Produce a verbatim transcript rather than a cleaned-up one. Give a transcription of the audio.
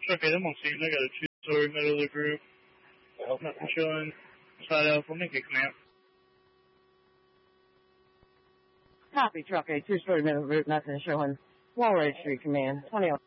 Truck eight, I'm on scene. I got a two-story middle of the group. Nothing showing. Side Alpha, make it command. Copy, Truck eight, two-story middle of the group, nothing showing. Walray Street, command, twenty oh.